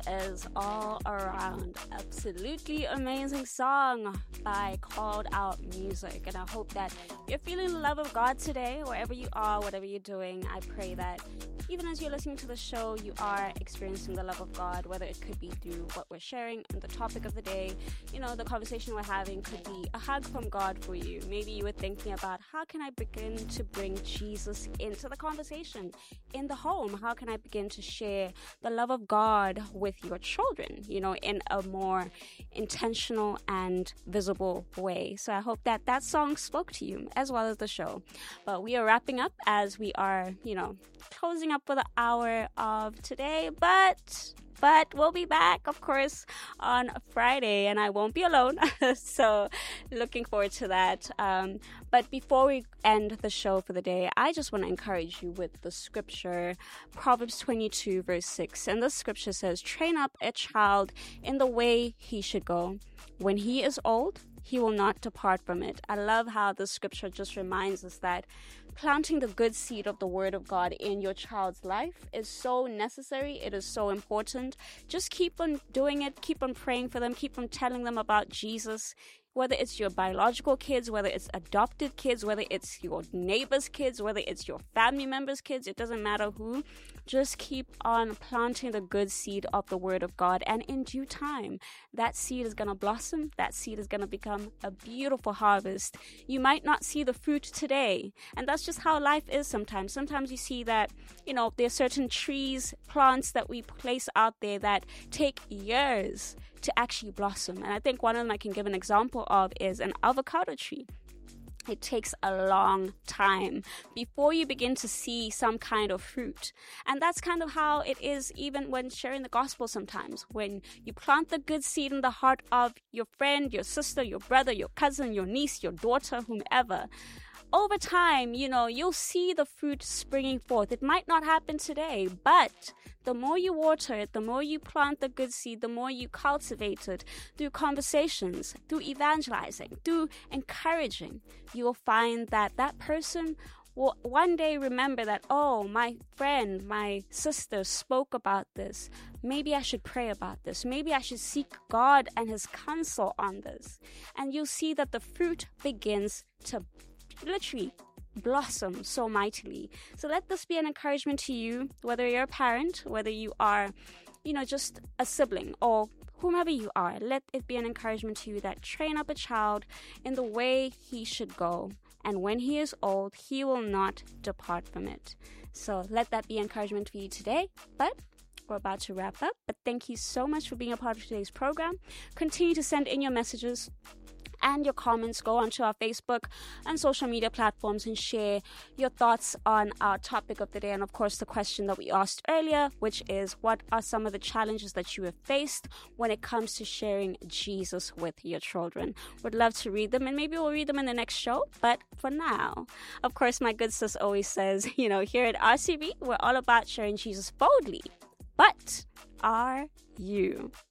is All Around. Absolutely amazing song by Called Out Music. And I hope that you're feeling the love of God today, wherever you are, whatever you're doing. I pray that even as you're listening to the show, you are experiencing the love of God, whether it could be through what we're sharing and the topic of the day. You know, the conversation we're having could be a hug from God for you. Maybe you were thinking about how can I begin to bring Jesus into the conversation in the home? How can I begin to share the love of God with your children, you know, in a more intentional and visible way? So I hope that that song spoke to you as well as the show. But we are wrapping up as we are, you know, closing up for the hour of today. But we'll be back, of course, on Friday, and I won't be alone. So looking forward to that. But before we end the show for the day, I just want to encourage you with the scripture, Proverbs 22, verse 6. And the scripture says, "Train up a child in the way he should go. When he is old, he will not depart from it." I love how the scripture just reminds us that planting the good seed of the word of God in your child's life is so necessary. It is so important. Just keep on doing it. Keep on praying for them. Keep on telling them about Jesus. Whether it's your biological kids, whether it's adopted kids, whether it's your neighbor's kids, whether it's your family members' kids, it doesn't matter who. Just keep on planting the good seed of the word of God. And in due time, that seed is going to blossom. That seed is going to become a beautiful harvest. You might not see the fruit today. And that's just how life is sometimes. Sometimes you see that, you know, there are certain trees, plants that we place out there that take years to actually blossom. And I think one of them I can give an example of is an avocado tree. It takes a long time before you begin to see some kind of fruit. And that's kind of how it is even when sharing the gospel sometimes. When you plant the good seed in the heart of your friend, your sister, your brother, your cousin, your niece, your daughter, whomever, over time, you know, you'll see the fruit springing forth. It might not happen today, but the more you water it, the more you plant the good seed, the more you cultivate it through conversations, through evangelizing, through encouraging, you will find that that person will one day remember that, oh, my friend, my sister spoke about this. Maybe I should pray about this. Maybe I should seek God and his counsel on this. And you'll see that the fruit begins to literally blossom so mightily. So let this be an encouragement to you, whether you're a parent, whether you are, you know, just a sibling or whomever you are. Let it be an encouragement to you that train up a child in the way he should go. And when he is old, he will not depart from it. So let that be encouragement for you today. But we're about to wrap up. But thank you so much for being a part of today's program. Continue to send in your messages and your comments. Go onto our Facebook and social media platforms and share your thoughts on our topic of the day. And of course, the question that we asked earlier, which is, what are some of the challenges that you have faced when it comes to sharing Jesus with your children? Would love to read them, and maybe we'll read them in the next show. But for now, of course, my good sis always says, you know, here at RCB, we're all about sharing Jesus boldly. But are you?